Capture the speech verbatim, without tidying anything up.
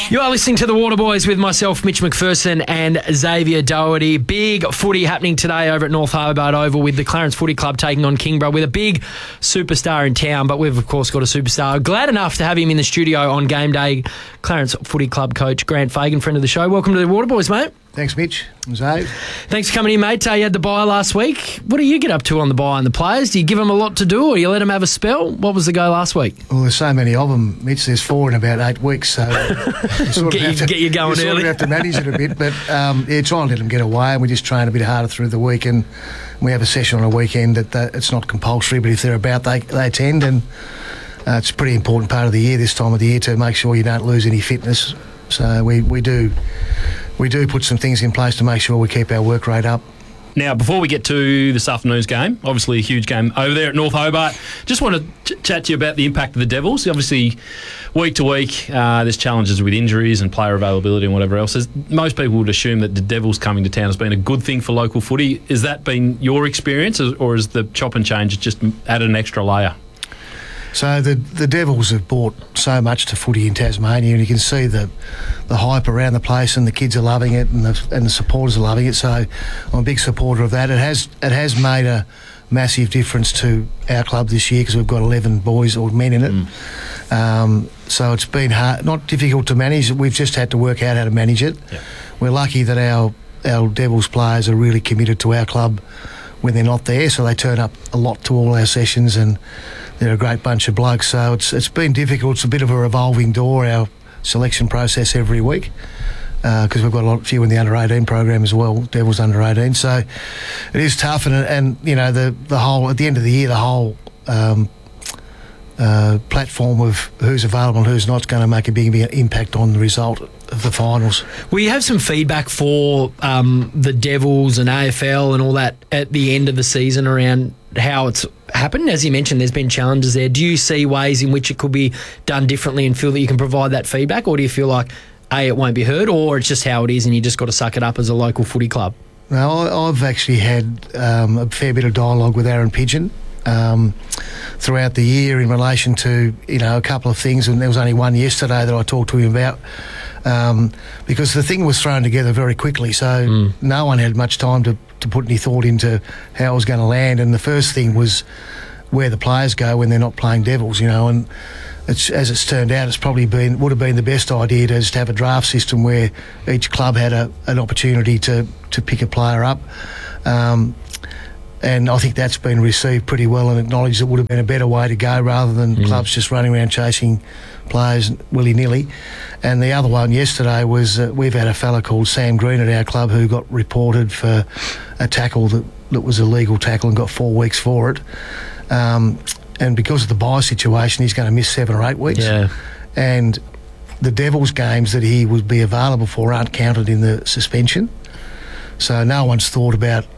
You are listening to The Waterboys with myself, Mitch McPherson, and Xavier Doherty. Big footy happening today over at North Hobart Oval with the Clarence Footy Club taking on Kingborough with a big superstar in town. But we've, of course, got a superstar. Glad enough to have him in the studio on game day. Clarence Footy Club coach Grant Fagan, friend of the show. Welcome to The Waterboys, mate. Thanks, Mitch. Zave. Thanks for coming in, mate. Uh, you had the bye last week. What do you get up to on the bye and the players? Do you give them a lot to do or you let them have a spell? What was the go last week? Well, there's so many of them, Mitch. There's four in about eight weeks, so you sort get, of have you, to, get you going you sort early. of have to manage it a bit. But um, yeah, try and let them get away, and we just train a bit harder through the week. And we have a session on a weekend that, that it's not compulsory, but if they're about, they they attend. And uh, it's a pretty important part of the year, this time of the year, to make sure you don't lose any fitness. So we, we do. We do put some things in place to make sure we keep our work rate up. Now, before we get to this afternoon's game, obviously a huge game over there at North Hobart, just want to ch- chat to you about the impact of the Devils. Obviously, week to week, uh, there's challenges with injuries and player availability and whatever else. As most people would assume that the Devils coming to town has been a good thing for local footy. Has that been your experience, or has the chop and change just added an extra layer? So the the Devils have brought so much to footy in Tasmania, and you can see the the hype around the place, and the kids are loving it, and the and the supporters are loving it. So I'm a big supporter of that. It has it has made a massive difference to our club this year because we've got eleven boys or men in it. Mm. Um, so it's been hard, not difficult to manage. We've just had to work out how to manage it. Yeah. We're lucky that our our Devils players are really committed to our club when they're not there, so they turn up a lot to all our sessions, and they're a great bunch of blokes. So it's it's been difficult. It's a bit of a revolving door, our selection process every week, because uh, we've got a lot few in the under eighteen program as well, Devils under eighteen. So it is tough, and and you know the the whole at the end of the year, the whole um, uh, platform of who's available and who's not is going to make a big, big impact on the result of the finals. We have some feedback for um, the Devils and A F L and all that at the end of the season around how it's happened. As you mentioned, there's been challenges there. Do you see ways in which it could be done differently and feel that you can provide that feedback, or do you feel like, A, it won't be heard, or it's just how it is and you just got to suck it up as a local footy club? No, I, I've actually had um, a fair bit of dialogue with Aaron Pigeon um, throughout the year in relation to, you know, a couple of things, and there was only one yesterday that I talked to him about. Um, because the thing was thrown together very quickly, so mm. no one had much time to, to put any thought into how it was going to land. And the first thing was where the players go when they're not playing Devils, you know. And it's, as it's turned out, it's probably been would have been the best idea to just have a draft system where each club had a, an opportunity to, to pick a player up. Um, And I think that's been received pretty well and acknowledged. It would have been a better way to go rather than mm. clubs just running around chasing players willy-nilly. And the other one yesterday was uh, we've had a fella called Sam Green at our club who got reported for a tackle that, that was a legal tackle and got four weeks for it. Um, and because of the bye situation, he's going to miss seven or eight weeks. Yeah. And the Devils games that he would be available for aren't counted in the suspension. So no one's thought about